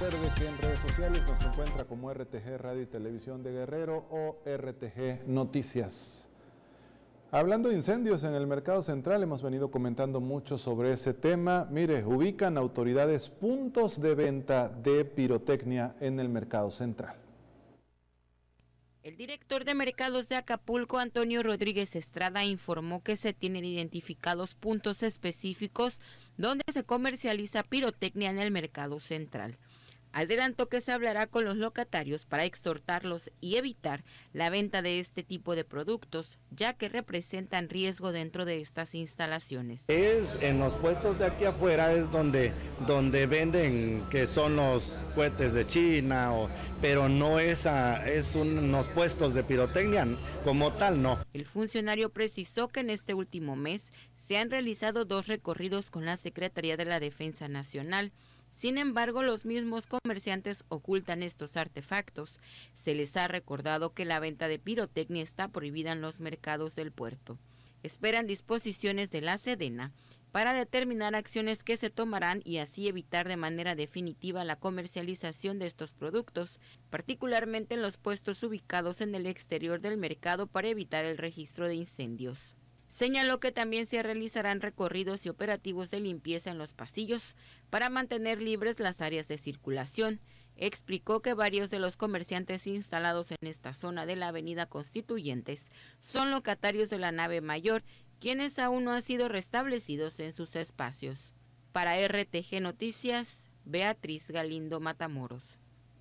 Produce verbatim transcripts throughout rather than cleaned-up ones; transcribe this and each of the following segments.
Recuerde que en redes sociales nos encuentra como R T G Radio y Televisión de Guerrero o R T G Noticias. Hablando de incendios en el mercado central, hemos venido comentando mucho sobre ese tema. Mire, ubican autoridades puntos de venta de pirotecnia en el mercado central. El director de mercados de Acapulco, Antonio Rodríguez Estrada, informó que se tienen identificados puntos específicos donde se comercializa pirotecnia en el mercado central. Adelantó que se hablará con los locatarios para exhortarlos y evitar la venta de este tipo de productos, ya que representan riesgo dentro de estas instalaciones. Es en los puestos de aquí afuera es donde, donde venden que son los cohetes de China, o, pero no es, a, es un, unos puestos de pirotecnia como tal, no. El funcionario precisó que en este último mes se han realizado dos recorridos con la Secretaría de la Defensa Nacional. Sin embargo, los mismos comerciantes ocultan estos artefactos. Se les ha recordado que la venta de pirotecnia está prohibida en los mercados del puerto. Esperan disposiciones de la Sedena para determinar acciones que se tomarán y así evitar de manera definitiva la comercialización de estos productos, particularmente en los puestos ubicados en el exterior del mercado para evitar el registro de incendios. Señaló que también se realizarán recorridos y operativos de limpieza en los pasillos para mantener libres las áreas de circulación. Explicó que varios de los comerciantes instalados en esta zona de la avenida Constituyentes son locatarios de la nave mayor, quienes aún no han sido restablecidos en sus espacios. Para R T G Noticias, Beatriz Galindo Matamoros.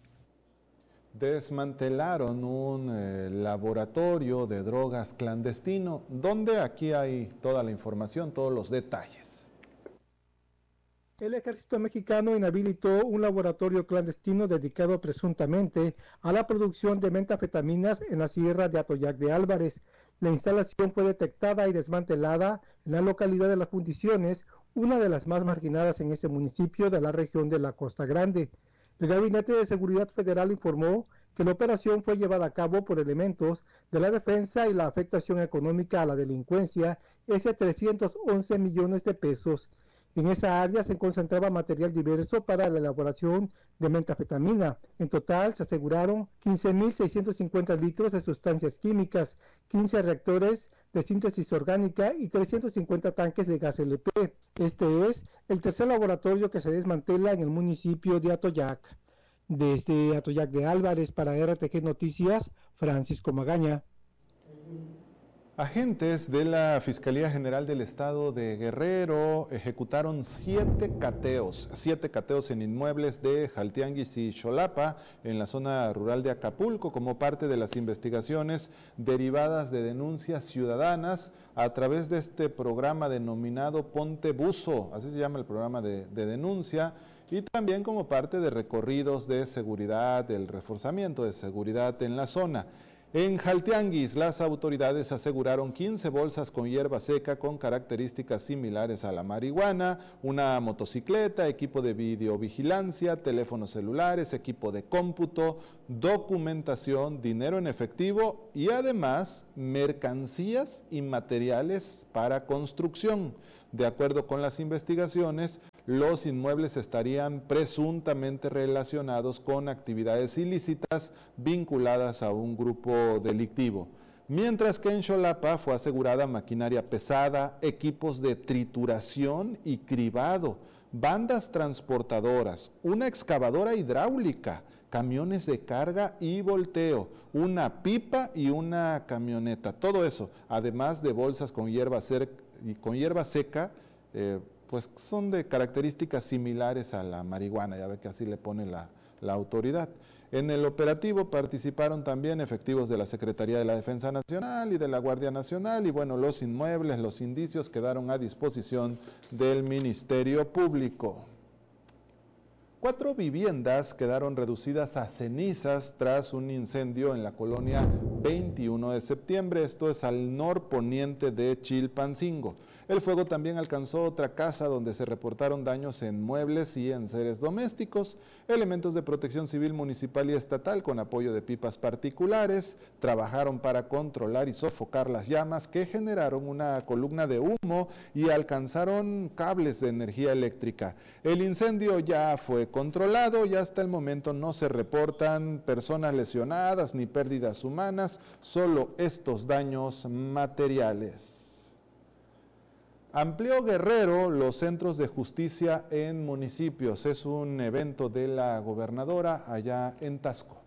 Desmantelaron un eh, laboratorio de drogas clandestino, donde aquí hay toda la información, todos los detalles. El ejército mexicano inhabilitó un laboratorio clandestino dedicado presuntamente a la producción de metanfetaminas en la sierra de Atoyac de Álvarez. La instalación fue detectada y desmantelada en la localidad de Las Fundiciones, una de las más marginadas en este municipio de la región de la Costa Grande. El Gabinete de Seguridad Federal informó que la operación fue llevada a cabo por elementos de la defensa y la afectación económica a la delincuencia es de trescientos once millones de pesos. En esa área se concentraba material diverso para la elaboración de metanfetamina. En total se aseguraron quince mil seiscientos cincuenta litros de sustancias químicas, quince reactores de síntesis orgánica y trescientos cincuenta tanques de gas L P. Este es el tercer laboratorio que se desmantela en el municipio de Atoyac. Desde Atoyac de Álvarez para R T G Noticias, Francisco Magaña. Agentes de la Fiscalía General del Estado de Guerrero ejecutaron siete cateos, siete cateos en inmuebles de Jaltianguis y Xolapa, en la zona rural de Acapulco, como parte de las investigaciones derivadas de denuncias ciudadanas a través de este programa denominado Ponte Buzo, así se llama el programa de, de denuncia, y también como parte de recorridos de seguridad, del reforzamiento de seguridad en la zona. En Jaltianguis, las autoridades aseguraron quince bolsas con hierba seca con características similares a la marihuana, una motocicleta, equipo de videovigilancia, teléfonos celulares, equipo de cómputo, documentación, dinero en efectivo y además mercancías y materiales para construcción. De acuerdo con las investigaciones, los inmuebles estarían presuntamente relacionados con actividades ilícitas vinculadas a un grupo delictivo. Mientras que en Xolapa fue asegurada maquinaria pesada, equipos de trituración y cribado, bandas transportadoras, una excavadora hidráulica, camiones de carga y volteo, una pipa y una camioneta. Todo eso, además de bolsas con hierba, con hierba seca, eh, pues son de características similares a la marihuana, ya ve que así le pone la, la autoridad. En el operativo participaron también efectivos de la Secretaría de la Defensa Nacional y de la Guardia Nacional, y bueno, los inmuebles, los indicios quedaron a disposición del Ministerio Público. Cuatro viviendas quedaron reducidas a cenizas tras un incendio en la colonia veintiuno de septiembre, esto es al norponiente de Chilpancingo. El fuego también alcanzó otra casa donde se reportaron daños en muebles y en seres domésticos. Elementos de protección civil municipal y estatal con apoyo de pipas particulares trabajaron para controlar y sofocar las llamas que generaron una columna de humo y alcanzaron cables de energía eléctrica. El incendio ya fue controlado y hasta el momento no se reportan personas lesionadas ni pérdidas humanas, solo estos daños materiales. Amplió Guerrero los centros de justicia en municipios. Es un evento de la gobernadora allá en Taxco.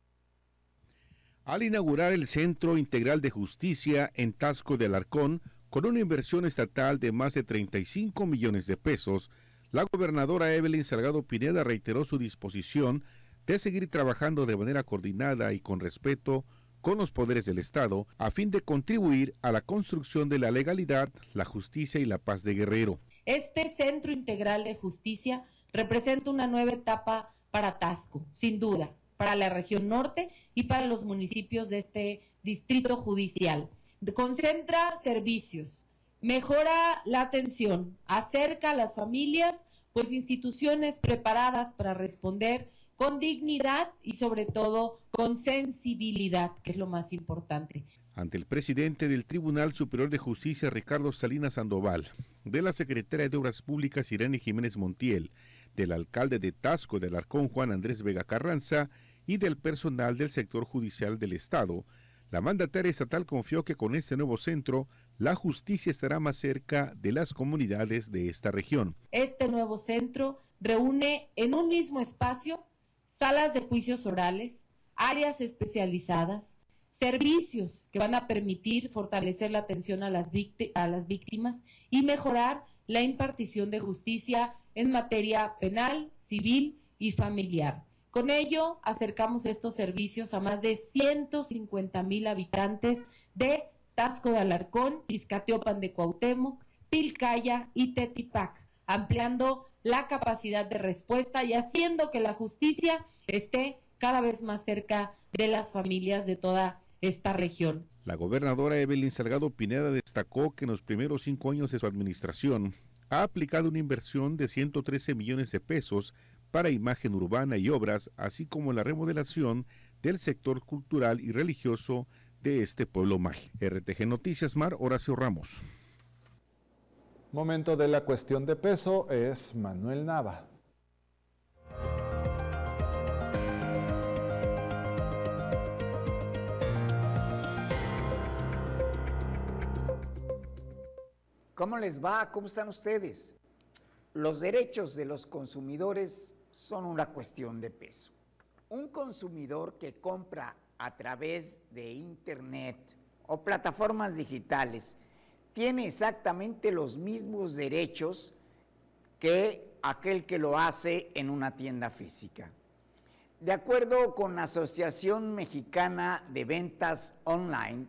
Al inaugurar el Centro Integral de Justicia en Taxco de Alarcón, con una inversión estatal de más de treinta y cinco millones de pesos, la gobernadora Evelyn Salgado Pineda reiteró su disposición de seguir trabajando de manera coordinada y con respeto con los poderes del Estado, a fin de contribuir a la construcción de la legalidad, la justicia y la paz de Guerrero. Este Centro Integral de Justicia representa una nueva etapa para Taxco, sin duda, para la región norte y para los municipios de este distrito judicial. Concentra servicios, mejora la atención, acerca a las familias, pues instituciones preparadas para responder con dignidad y sobre todo con sensibilidad, que es lo más importante. Ante el presidente del Tribunal Superior de Justicia, Ricardo Salinas Sandoval, de la secretaria de Obras Públicas, Irene Jiménez Montiel, del alcalde de Taxco de Alarcón, Juan Andrés Vega Carranza, y del personal del sector judicial del Estado, la mandataria estatal confió que con este nuevo centro, la justicia estará más cerca de las comunidades de esta región. Este nuevo centro reúne en un mismo espacio salas de juicios orales, áreas especializadas, servicios que van a permitir fortalecer la atención a las, a las víctimas y mejorar la impartición de justicia en materia penal, civil y familiar. Con ello, acercamos estos servicios a más de ciento cincuenta mil habitantes de Taxco de Alarcón, Izcateopan de Cuauhtémoc, Pilcaya y Tetipac, ampliando la capacidad de respuesta y haciendo que la justicia esté cada vez más cerca de las familias de toda esta región. La gobernadora Evelyn Salgado Pineda destacó que en los primeros cinco años de su administración ha aplicado una inversión de ciento trece millones de pesos para imagen urbana y obras, así como la remodelación del sector cultural y religioso de este pueblo mágico. R T G Noticias, Mar Horacio Ramos. Momento de la cuestión de peso es Manuel Nava. ¿Cómo les va? ¿Cómo están ustedes? Los derechos de los consumidores son una cuestión de peso. Un consumidor que compra a través de internet o plataformas digitales tiene exactamente los mismos derechos que aquel que lo hace en una tienda física. De acuerdo con la Asociación Mexicana de Ventas Online,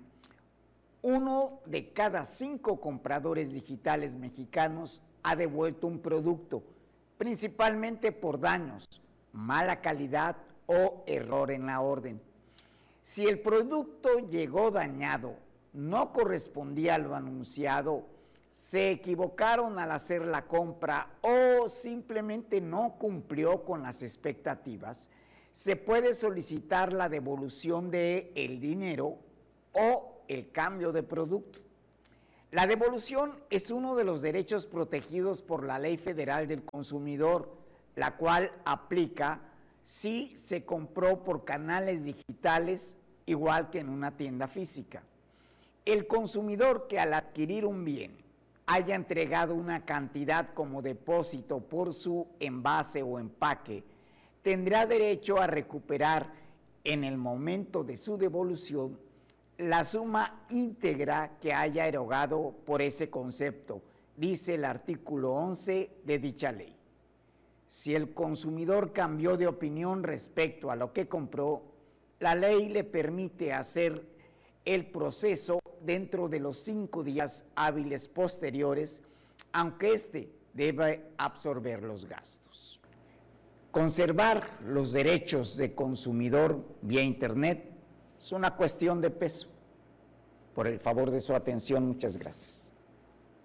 uno de cada cinco compradores digitales mexicanos ha devuelto un producto, principalmente por daños, mala calidad o error en la orden. Si el producto llegó dañado, no correspondía a lo anunciado, se equivocaron al hacer la compra o simplemente no cumplió con las expectativas, se puede solicitar la devolución del dinero o el cambio de producto. La devolución es uno de los derechos protegidos por la Ley Federal del Consumidor, la cual aplica si se compró por canales digitales igual que en una tienda física. El consumidor que al adquirir un bien haya entregado una cantidad como depósito por su envase o empaque, tendrá derecho a recuperar en el momento de su devolución la suma íntegra que haya erogado por ese concepto, dice el artículo once de dicha ley. Si el consumidor cambió de opinión respecto a lo que compró, la ley le permite hacer el proceso dentro de los cinco días hábiles posteriores, aunque éste debe absorber los gastos. Conservar los derechos de consumidor vía Internet Es una cuestión de peso. Por el favor de su atención, muchas gracias.